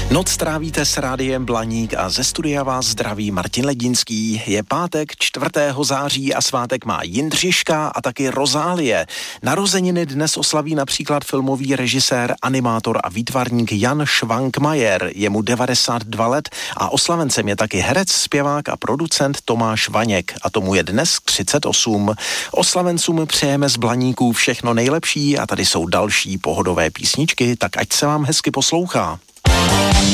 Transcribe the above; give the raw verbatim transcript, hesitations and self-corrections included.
Noc trávíte s rádiem Blaník a ze studia vás zdraví Martin Ledinský. Je pátek čtvrtého září a svátek má Jindřiška a taky Rozálie. Narozeniny dnes oslaví například filmový režisér, animátor a výtvarník Jan Švankmajer. Je mu devadesát dva let a oslavencem je taky herec, zpěvák a producent Tomáš Vaněk. A tomu je dnes třicet osm. Oslavencům přejeme z Blaníků všechno nejlepší a tady jsou další pohodové písničky, tak ať se vám hezky poslouchá.